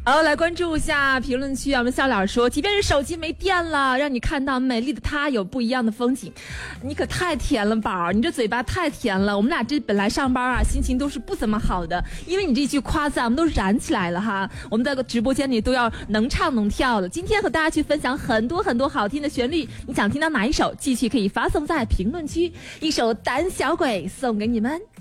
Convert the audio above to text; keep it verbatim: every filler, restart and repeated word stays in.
好，来关注一下评论区啊。我们笑脸说，即便是手机没电了，让你看到美丽的她有不一样的风景，你可太甜了宝，你这嘴巴太甜了。我们俩这本来上班啊，心情都是不怎么好的，因为你这句夸赞，我们都燃起来了哈。我们在直播间里都要能唱能跳了。今天和大家去分享很多很多好听的旋律，你想听到哪一首，继续可以发送在评论区。一首胆小鬼送给你们。